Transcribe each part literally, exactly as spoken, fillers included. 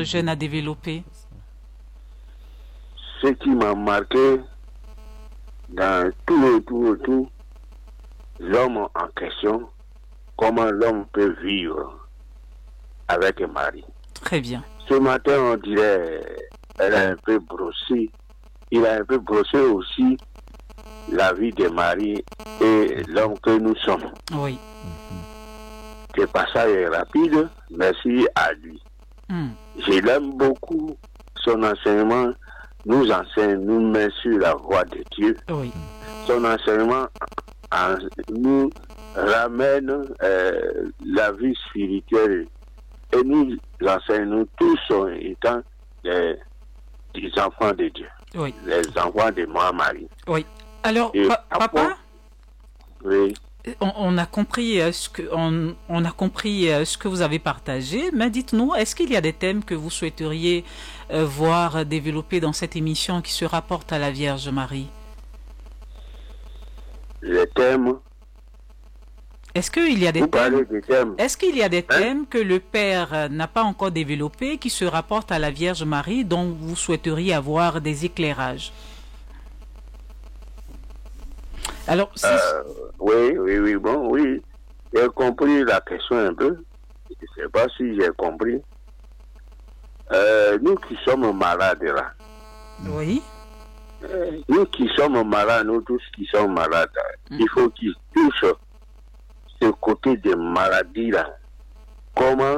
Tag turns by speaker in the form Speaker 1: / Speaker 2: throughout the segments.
Speaker 1: Eugène a développé?
Speaker 2: Ce qui m'a marqué dans tout le tout le tout, l'homme en question, comment l'homme peut vivre avec Marie.
Speaker 1: Très bien.
Speaker 2: Ce matin, on dirait, elle a un peu brossé, il a un peu brossé aussi la vie de Marie et l'homme que nous sommes.
Speaker 1: Oui.
Speaker 2: Le passage est rapide, merci à lui.
Speaker 1: Mm.
Speaker 2: Je l'aime beaucoup, son enseignement nous enseigne, nous met sur la voie de Dieu.
Speaker 1: Oui.
Speaker 2: Son enseignement en, nous ramène euh, la vie spirituelle et nous enseigne, nous tous sommes étant des, des enfants de Dieu,
Speaker 1: Oui.
Speaker 2: les enfants de Marie.
Speaker 1: Oui. Alors,
Speaker 2: Et
Speaker 1: pa- papa,
Speaker 2: oui.
Speaker 1: on, on a compris euh, ce que on, on a compris euh, ce que vous avez partagé, mais dites-nous, est-ce qu'il y a des thèmes que vous souhaiteriez euh, voir développer dans cette émission qui se rapportent à la Vierge Marie?
Speaker 2: Les thèmes.
Speaker 1: Est-ce qu'il y a des
Speaker 2: Vous
Speaker 1: thèmes
Speaker 2: parlez des thèmes.
Speaker 1: Est-ce qu'il y a des
Speaker 2: Hein?
Speaker 1: thèmes que le Père euh, n'a pas encore développés qui se rapportent à la Vierge Marie dont vous souhaiteriez avoir des éclairages? Alors, si...
Speaker 2: Euh, oui, oui, oui, bon, oui. J'ai compris la question un peu. Je ne sais pas si j'ai compris. Euh, nous qui sommes malades là,
Speaker 1: oui,
Speaker 2: euh, nous qui sommes malades, nous tous qui sommes malades,
Speaker 1: Mm.
Speaker 2: il faut qu'ils touchent ce côté de maladie là. Comment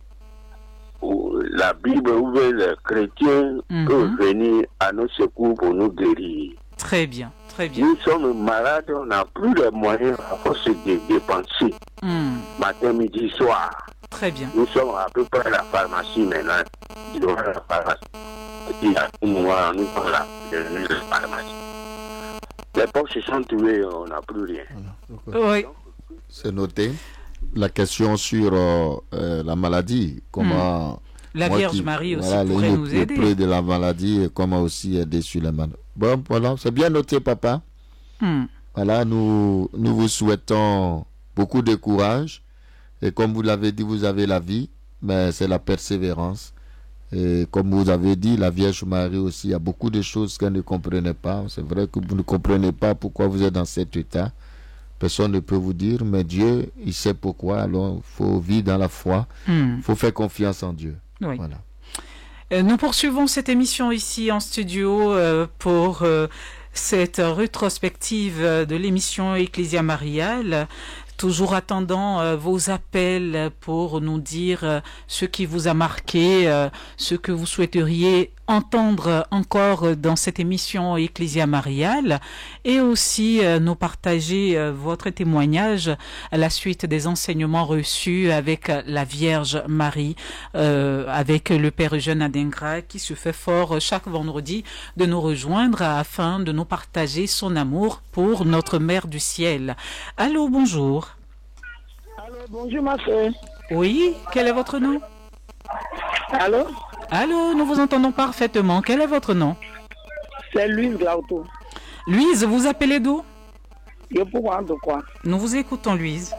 Speaker 2: ou la Bible ou bien les chrétiens
Speaker 1: Mhm.
Speaker 2: peuvent venir à nos secours pour nous guérir.
Speaker 1: très bien, très bien.
Speaker 2: Nous sommes malades, on n'a plus de moyens à force de dépenser.
Speaker 1: Hmm,
Speaker 2: Matin, midi, soir.
Speaker 1: très bien.
Speaker 2: Nous sommes à peu près à la pharmacie maintenant. Il doit la pharmacie. Il y a un mois, nous sommes là, la pharmacie. Les poches se sont tuées, on n'a plus rien.
Speaker 1: Oui,
Speaker 3: C'est noté. La question sur euh, euh, la maladie, comment...
Speaker 1: la
Speaker 3: moi
Speaker 1: Vierge
Speaker 3: qui-
Speaker 1: Marie aussi
Speaker 3: voilà,
Speaker 1: pourrait
Speaker 3: le,
Speaker 1: nous
Speaker 3: le
Speaker 1: aider.
Speaker 3: près de la maladie et comment aussi aider sur la maladie. Bon, voilà, c'est bien noté, papa.
Speaker 1: Hmm,
Speaker 3: Voilà, nous, nous vous souhaitons beaucoup de courage. Et comme vous l'avez dit, vous avez la vie, mais c'est la persévérance. Et comme vous avez dit, la Vierge Marie aussi, il y a beaucoup de choses qu'elle ne comprenait pas. C'est vrai que vous ne comprenez pas pourquoi vous êtes dans cet état. Personne ne peut vous dire, mais Dieu, il sait pourquoi. Alors, il faut vivre dans la foi.
Speaker 1: hmm,
Speaker 3: Il faut faire confiance en Dieu.
Speaker 1: oui.
Speaker 3: Voilà.
Speaker 1: Euh, Nous poursuivons cette émission ici en studio euh, pour euh, cette rétrospective euh, de l'émission Ecclesia Mariale. Toujours attendant euh, vos appels pour nous dire euh, ce qui vous a marqué, euh, ce que vous souhaiteriez entendre encore dans cette émission Ecclesia Mariale, et aussi euh, nous partager euh, votre témoignage à la suite des enseignements reçus avec euh, la Vierge Marie, euh, avec le Père Eugène Adingra qui se fait fort euh, chaque vendredi de nous rejoindre afin de nous partager son amour pour notre Mère du Ciel. Allô, bonjour.
Speaker 4: Allô, bonjour ma soeur.
Speaker 1: Oui, quel est votre nom?
Speaker 4: Allô,
Speaker 1: Allô, nous vous entendons parfaitement. Quel est votre nom?
Speaker 4: c'est Louise Glauto.
Speaker 1: Louise, vous appelez d'où?
Speaker 4: Je peux voir de quoi?
Speaker 1: Nous vous écoutons, Louise.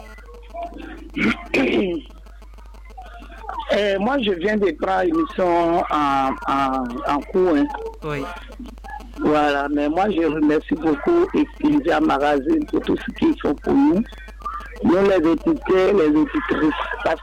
Speaker 4: Euh, moi, je viens de prendre l'émission en, en, en cours. Hein.
Speaker 1: Oui.
Speaker 4: Voilà, mais moi, je remercie beaucoup Ecclesia Magazine pour tout ce qu'ils font pour nous. Nous, les éditeurs, les éditrices. Parce